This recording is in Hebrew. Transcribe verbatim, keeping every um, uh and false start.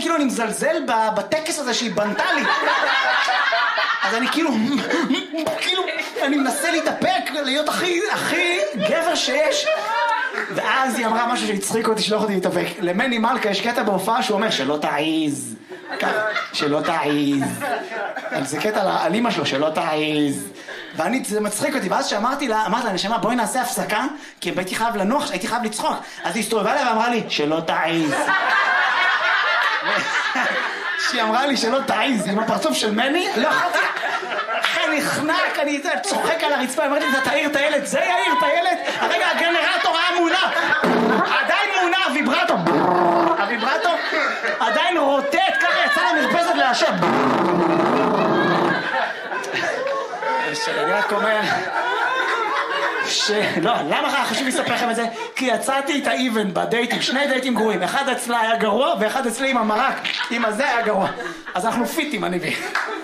כאילו אני מזלזל בטקס הזה שהיא בנתה לי. אז אני כאילו, כאילו, אני מנסה להתאפק, להיות הכי, הכי גבר שיש. ואז היא אמרה משהו שהצחיק אותי, שלא יכולתי להתאפק. למני מלכה יש קטע בהופעה שהוא אומר, שלא תעיז. שלא תעיז. זה קטע על אמא שלו, שלא תעיז. ואני, זה מצחיק אותי, ואז שאמרתי לה, אמרתי לה, נשמה, בואי נעשה הפסקה, כי הייתי חייב לנוח, הייתי חייב לצחוק. אז היא הסתובבה לה ואמרה לי, שלא תעיז. שהיא אמרה לי שלא תעיז, עם הפרצוף של מני, לא יכולתי, אני נחנק, אני צוחק על הרצפה, אמרתי, אתה תעיר את הילד, זה יעיר את הילד? הרגע הגנרטור היה מונע, עדיין מונע, הוויברטור, הוויברטור עדיין רוטט, ככה יצא למרפסת להשם. שאני רק אומר שלא, למה חשוב לספר לכם את זה? כי יצאתי את האיבן בדייטים, שני דייטים גרועים, אחד אצלה היה גרוע ואחד אצלי עם המרק, עם הזה היה גרוע, אז אנחנו פיטים אני בי.